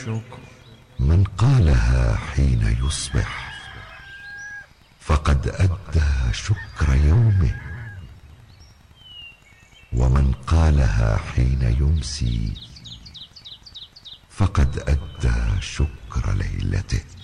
من قالها حين يصبح فقد أدى شكر يومه، ومن قالها حين يمسي فقد أدى شكر ليلته.